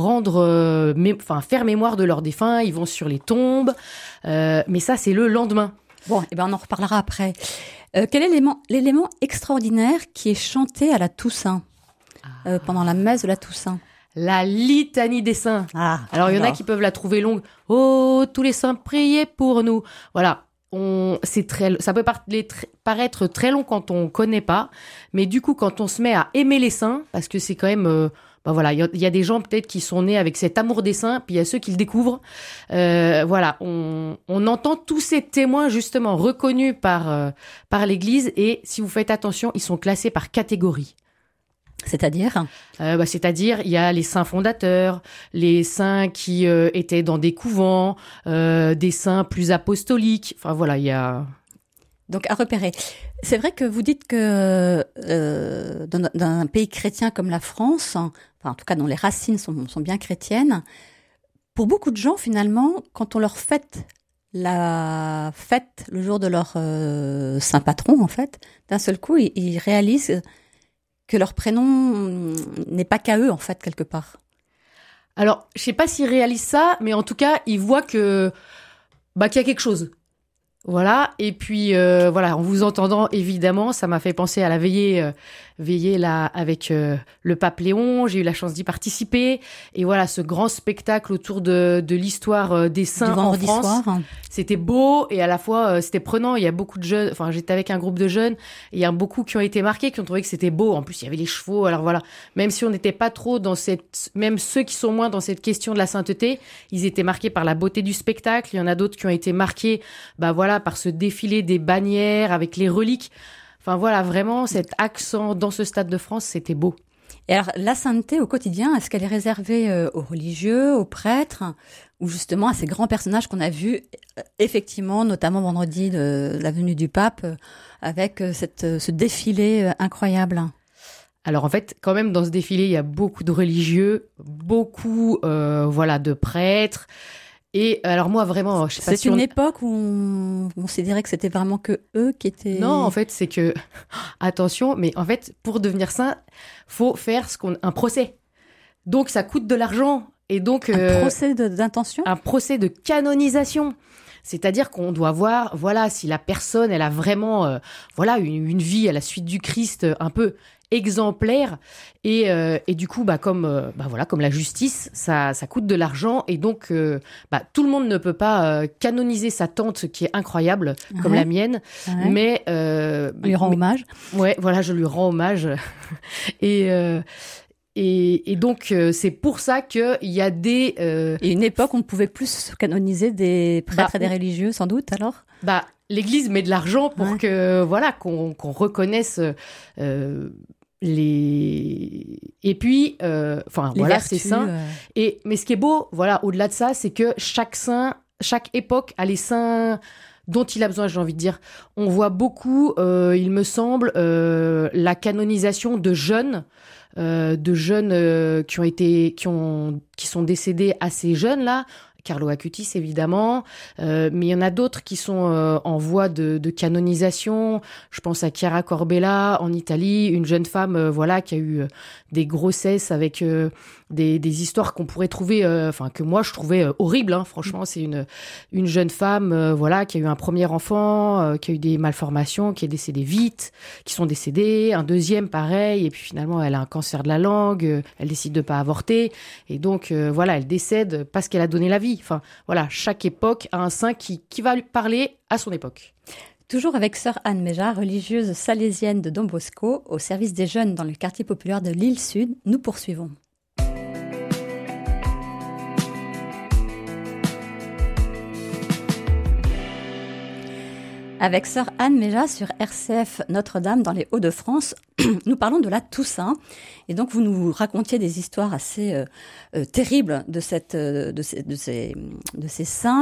faire mémoire de leurs défunts, ils vont sur les tombes. Mais ça, c'est le lendemain. Bon, on en reparlera après. Quel est l'élément extraordinaire qui est chanté à la Toussaint, pendant la messe de la Toussaint? La litanie des saints. Alors, il y en a qui peuvent la trouver longue. Oh, tous les saints, priez pour nous. Voilà. Ça peut paraître très long quand on connaît pas. Mais du coup, quand on se met à aimer les saints, parce que c'est quand même, il y a des gens peut-être qui sont nés avec cet amour des saints, puis il y a ceux qui le découvrent. On entend tous ces témoins, justement, reconnus par l'Église. Et si vous faites attention, ils sont classés par catégorie. C'est-à-dire C'est-à-dire, il y a les saints fondateurs, les saints qui étaient dans des couvents, des saints plus apostoliques. Enfin, voilà, il y a... Donc, à repérer. C'est vrai que vous dites que dans un pays chrétien comme la France, en tout cas dont les racines sont bien chrétiennes, pour beaucoup de gens, finalement, quand on leur fête la fête le jour de leur saint patron, en fait, d'un seul coup, ils réalisent que leur prénom n'est pas qu'à eux, en fait, quelque part. Alors, je sais pas s'ils réalisent ça, mais en tout cas, ils voient qu'il y a quelque chose. Voilà. Et puis, en vous entendant, évidemment, ça m'a fait penser à la veillée là avec le pape Léon. J'ai eu la chance d'y participer. Et voilà, ce grand spectacle autour de l'histoire des saints en France. Soir. C'était beau et à la fois c'était prenant. Il y a beaucoup de jeunes. Enfin, j'étais avec un groupe de jeunes. Et il y a beaucoup qui ont été marqués, qui ont trouvé que c'était beau. En plus, il y avait les chevaux. Alors voilà. Même si on n'était pas trop même ceux qui sont moins dans cette question de la sainteté, ils étaient marqués par la beauté du spectacle. Il y en a d'autres qui ont été marqués, par ce défilé des bannières avec les reliques. Enfin voilà, vraiment cet accent dans ce Stade de France, c'était beau. Et alors, la sainteté au quotidien, est-ce qu'elle est réservée aux religieux, aux prêtres, ou justement à ces grands personnages qu'on a vus, effectivement, notamment vendredi de la venue du pape, avec ce défilé incroyable? Alors en fait, quand même, dans ce défilé, il y a beaucoup de religieux, beaucoup de prêtres. Et alors moi, vraiment, je sais pas si une époque où on considérait que c'était vraiment que eux qui étaient... Non, en fait, c'est que... Attention, mais en fait, pour devenir saint, faut faire un procès. Donc, ça coûte de l'argent. Et donc... Un procès d'intention ? Un procès de canonisation. C'est-à-dire qu'on doit voir, voilà, si la personne, elle a vraiment, voilà, une vie à la suite du Christ un peu exemplaire. Et du coup, comme la justice, ça coûte de l'argent. Et donc, tout le monde ne peut pas canoniser sa tante, qui est incroyable, comme la mienne. Ouais. Mais On lui rend hommage. Ouais, voilà, je lui rends hommage. Et donc, c'est pour ça qu'il y a des... Et une époque, on ne pouvait plus canoniser des prêtres et des religieux, sans doute, alors ? L'Église met de l'argent pour que, voilà, qu'on reconnaisse les... Et puis, voilà, vertus, c'est saint. Mais ce qui est beau, voilà, au-delà de ça, c'est que chaque saint, chaque époque a les saints dont il a besoin, j'ai envie de dire. On voit beaucoup, il me semble, la canonisation de jeunes qui sont décédés assez jeunes là. Carlo Acutis évidemment, mais il y en a d'autres qui sont en voie de canonisation. Je pense à Chiara Corbella en Italie, une jeune femme qui a eu des grossesses avec des histoires qu'on pourrait trouver, que moi je trouvais horribles. Hein. Franchement, c'est une jeune femme qui a eu un premier enfant, qui a eu des malformations, qui est décédée vite, qui sont décédées. Un deuxième pareil, et puis finalement elle a un cancer de la langue, elle décide de pas avorter, et donc elle décède parce qu'elle a donné la vie. Enfin, voilà, chaque époque a un saint qui va lui parler à son époque. Toujours avec sœur Anne Méja, religieuse salésienne de Don Bosco, au service des jeunes dans le quartier populaire de l'île Sud, nous poursuivons. Avec sœur Anne Méja sur RCF Notre-Dame dans les Hauts-de-France, nous parlons de la Toussaint. Et donc vous nous racontiez des histoires assez terribles de ces saints